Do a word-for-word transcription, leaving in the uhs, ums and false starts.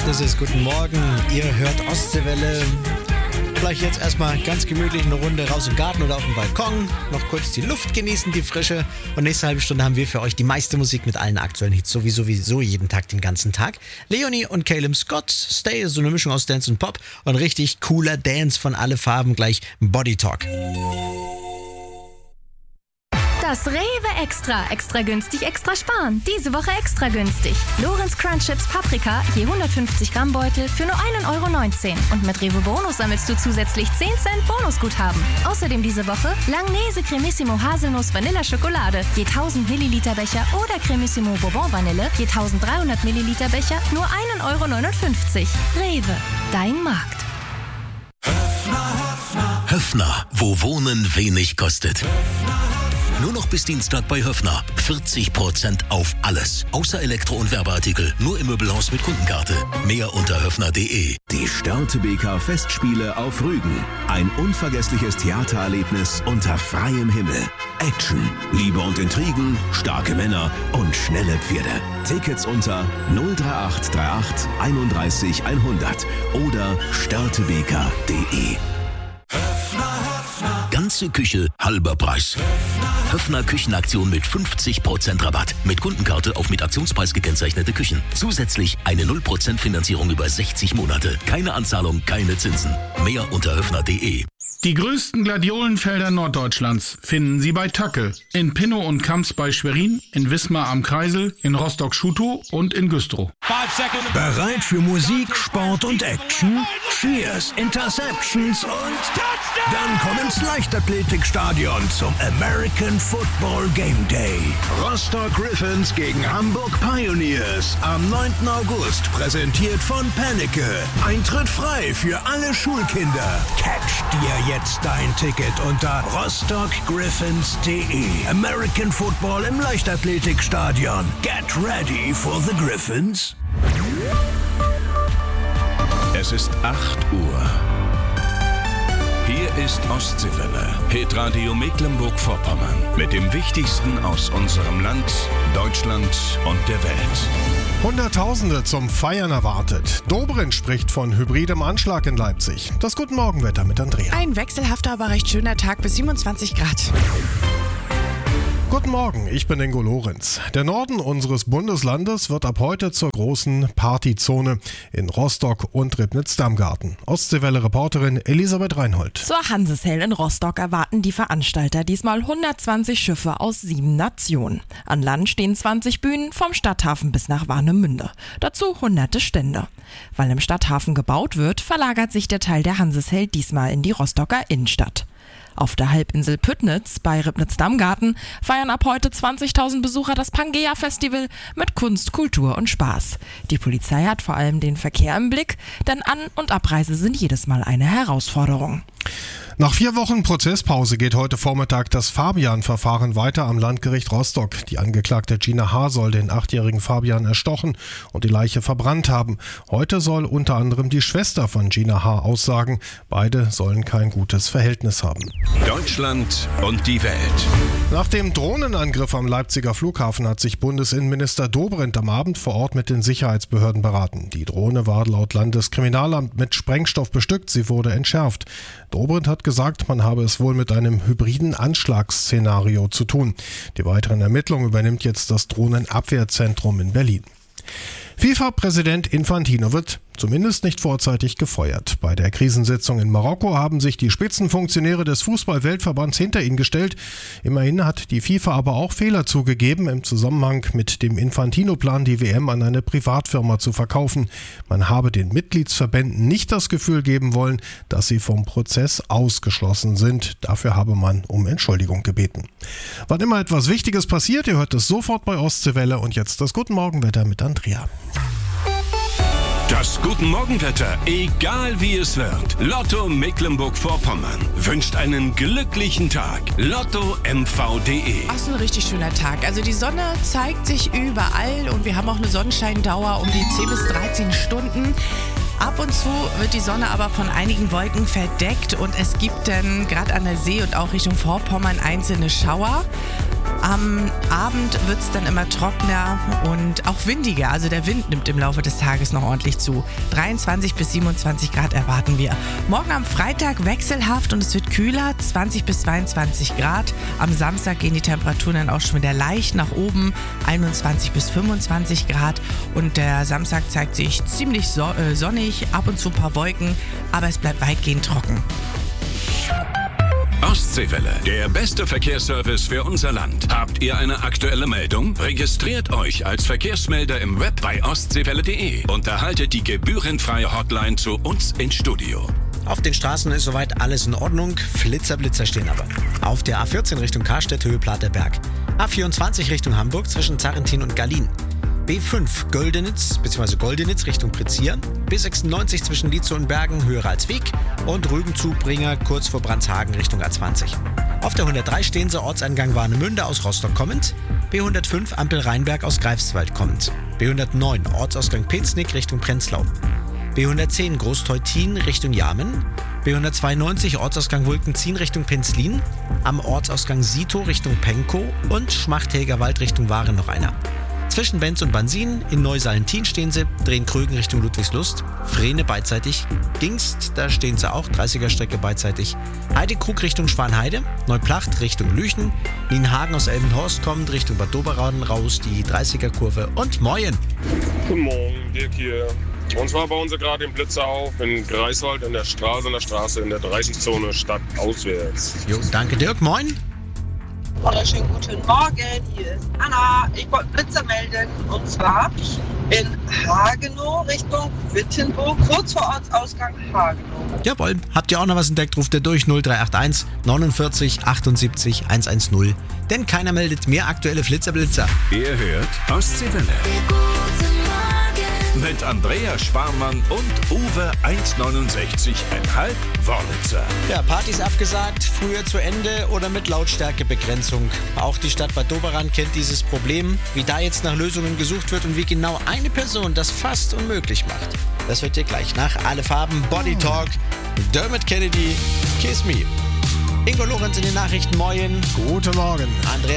Das ist Guten Morgen. Ihr hört Ostseewelle. Vielleicht jetzt erstmal ganz gemütlich eine Runde raus im Garten oder auf dem Balkon. Noch kurz die Luft genießen, die Frische. Und nächste halbe Stunde haben wir für euch die meiste Musik mit allen aktuellen Hits. Sowieso sowieso jeden Tag, den ganzen Tag. Leonie und Caleb Scott. Stay ist so eine Mischung aus Dance und Pop. Und richtig cooler Dance von alle Farben. Gleich Body Talk. Das Rewe Extra. Extra günstig, extra sparen. Diese Woche extra günstig. Lorenz Crunch Chips Paprika, je hundertfünfzig Gramm Beutel für nur ein Euro neunzehn. Und mit Rewe Bonus sammelst du zusätzlich zehn Cent Bonusguthaben. Außerdem diese Woche Langnese Cremissimo Haselnuss Vanilla Schokolade, je tausend Milliliter Becher oder Cremissimo Bourbon Vanille, je eintausenddreihundert Milliliter Becher, nur ein Euro neunundfünfzig. Rewe, dein Markt. Höffner, wo Wohnen wenig kostet. Nur noch bis Dienstag bei Höffner. vierzig Prozent auf alles. Außer Elektro- und Werbeartikel. Nur im Möbelhaus mit Kundenkarte. Mehr unter höffner punkt de. Die Störtebeker Festspiele auf Rügen. Ein unvergessliches Theatererlebnis unter freiem Himmel. Action, Liebe und Intrigen, starke Männer und schnelle Pferde. Tickets unter null drei acht drei acht einunddreißig hundert oder störtebeker punkt de. Ganze Küche, halber Preis. Höffner Küchenaktion mit fünfzig Prozent Rabatt. Mit Kundenkarte auf mit Aktionspreis gekennzeichnete Küchen. Zusätzlich eine null Prozent Finanzierung über sechzig Monate. Keine Anzahlung, keine Zinsen. Mehr unter höffner punkt de. Die größten Gladiolenfelder Norddeutschlands finden Sie bei Tacke. In Pinnow und Kamps bei Schwerin, in Wismar am Kreisel, in Rostock-Schutow und in Güstrow. Bereit für Musik, Sport und Action? Cheers, Interceptions und dann komm ins Leichtathletikstadion zum American Football Game Day. Rostock Griffins gegen Hamburg Pioneers am neunten August, präsentiert von Penneke. Eintritt frei für alle Schulkinder. Catch dir jetzt dein Ticket unter rostock griffins punkt de. American Football im Leichtathletikstadion. Get ready for the Griffins. Es ist acht Uhr. Hier ist Ostseewelle, Hitradio Mecklenburg-Vorpommern. Mit dem Wichtigsten aus unserem Land, Deutschland und der Welt. Hunderttausende zum Feiern erwartet. Dobrindt spricht von hybridem Anschlag in Leipzig. Das Guten Morgenwetter mit Andrea. Ein wechselhafter, aber recht schöner Tag bis siebenundzwanzig Grad. Guten Morgen, ich bin Ingo Lorenz. Der Norden unseres Bundeslandes wird ab heute zur großen Partyzone in Rostock und Ribnitz-Damgarten. Ostseewelle-Reporterin Elisabeth Reinhold. Zur Hanseshell in Rostock erwarten die Veranstalter diesmal hundertzwanzig Schiffe aus sieben Nationen. An Land stehen zwanzig Bühnen vom Stadthafen bis nach Warnemünde. Dazu hunderte Stände. Weil im Stadthafen gebaut wird, verlagert sich der Teil der Hanseshell diesmal in die Rostocker Innenstadt. Auf der Halbinsel Püttnitz bei Ribnitz-Damgarten feiern ab heute zwanzigtausend Besucher das Pangea-Festival mit Kunst, Kultur und Spaß. Die Polizei hat vor allem den Verkehr im Blick, denn An- und Abreise sind jedes Mal eine Herausforderung. Nach vier Wochen Prozesspause geht heute Vormittag das Fabian-Verfahren weiter am Landgericht Rostock. Die Angeklagte Gina H. soll den achtjährigen Fabian erstochen und die Leiche verbrannt haben. Heute soll unter anderem die Schwester von Gina H. aussagen. Beide sollen kein gutes Verhältnis haben. Deutschland und die Welt. Nach dem Drohnenangriff am Leipziger Flughafen hat sich Bundesinnenminister Dobrindt am Abend vor Ort mit den Sicherheitsbehörden beraten. Die Drohne war laut Landeskriminalamt mit Sprengstoff bestückt. Sie wurde entschärft. Dobrindt hat gesagt, man habe es wohl mit einem hybriden Anschlagsszenario zu tun. Die weiteren Ermittlungen übernimmt jetzt das Drohnenabwehrzentrum in Berlin. FIFA-Präsident Infantino wird zumindest nicht vorzeitig gefeuert. Bei der Krisensitzung in Marokko haben sich die Spitzenfunktionäre des Fußball-Weltverbands hinter ihn gestellt. Immerhin hat die FIFA aber auch Fehler zugegeben, im Zusammenhang mit dem Infantino-Plan, die W M an eine Privatfirma zu verkaufen. Man habe den Mitgliedsverbänden nicht das Gefühl geben wollen, dass sie vom Prozess ausgeschlossen sind. Dafür habe man um Entschuldigung gebeten. Wann immer etwas Wichtiges passiert, ihr hört es sofort bei Ostseewelle. Und jetzt das Guten Morgenwetter mit Andrea. Das Guten Morgenwetter, egal wie es wird. Lotto Mecklenburg-Vorpommern wünscht einen glücklichen Tag. Lotto M V punkt de. Ach, so ein richtig schöner Tag. Also die Sonne zeigt sich überall und wir haben auch eine Sonnenscheindauer um die zehn bis dreizehn Stunden. Ab und zu wird die Sonne aber von einigen Wolken verdeckt und es gibt dann gerade an der See und auch Richtung Vorpommern einzelne Schauer. Am Abend wird es dann immer trockener und auch windiger. Also der Wind nimmt im Laufe des Tages noch ordentlich zu. dreiundzwanzig bis siebenundzwanzig Grad erwarten wir. Morgen am Freitag wechselhaft und es wird kühler, zwanzig bis zweiundzwanzig Grad. Am Samstag gehen die Temperaturen dann auch schon wieder leicht nach oben, einundzwanzig bis fünfundzwanzig Grad. Und der Samstag zeigt sich ziemlich so, äh, sonnig, ab und zu ein paar Wolken, aber es bleibt weitgehend trocken. Ostseewelle, der beste Verkehrsservice für unser Land. Habt ihr eine aktuelle Meldung? Registriert euch als Verkehrsmelder im Web bei ostseewelle punkt de und erhaltet die gebührenfreie Hotline zu uns ins Studio. Auf den Straßen ist soweit alles in Ordnung. Flitzer, Blitzer stehen aber. Auf der A vierzehn Richtung Karstedt, Höhe Platerberg. A vierundzwanzig Richtung Hamburg zwischen Zarrentin und Gallien. B fünf Goldenitz bzw. Goldenitz Richtung Prizier. B sechsundneunzig zwischen Lietzow und Bergen, Höhe Ralsweg. Und Rügenzubringer kurz vor Brandshagen Richtung A zwanzig. Auf der hundertdrei stehen sie, Ortseingang Warnemünde aus Rostock kommend. B hundertfünf Ampel Rheinberg aus Greifswald kommend. B hundertneun Ortsausgang Peznick Richtung Prenzlau. B hundertzehn Großteutin Richtung Jarmen. B hundertzweiundneunzig Ortsausgang Wulkenzien Richtung Penzlin. Am Ortsausgang Sito Richtung Penkow und Schmachthägerwald Richtung Waren noch einer. Zwischen Benz und Bansin in Neusallentin stehen sie, drehen Krögen Richtung Ludwigslust, Vrene beidseitig, Gingst, da stehen sie auch, dreißiger Strecke beidseitig, Heidekrug Richtung Schwanheide, Neuplacht Richtung Lüchen, Nienhagen aus Elbenhorst kommt Richtung Bad Doberan raus, die dreißiger Kurve und Moin. Guten Morgen, Dirk hier. Und zwar bauen sie gerade den Blitzer auf in Greifswald in der Straße, in der Straße in der dreißig-Zone Stadt auswärts. Jo, danke Dirk, Moin. Wunderschönen guten Morgen, hier ist Anna. Ich wollte Blitzer melden und zwar in Hagenow Richtung Wittenburg, kurz vor Ortsausgang Hagenow. Jawohl, habt ihr auch noch was entdeckt, ruft ihr durch null drei acht eins neunundvierzig achtundsiebzig hundertzehn. Denn keiner meldet mehr aktuelle Flitzerblitzer. Ihr hört Ostseewelle. Mit Andrea Sparmann und Uwe eins neunundsechzig Komma fünf Wörlitzer. Ja, Partys abgesagt, früher zu Ende oder mit Lautstärkebegrenzung. Auch die Stadt Bad Doberan kennt dieses Problem. Wie da jetzt nach Lösungen gesucht wird und wie genau eine Person das fast unmöglich macht. Das hört ihr gleich nach Alle Farben, Body Talk, Dermot Kennedy, Kiss Me. Ingo Lorenz in den Nachrichten, Moin. Guten Morgen. Andrea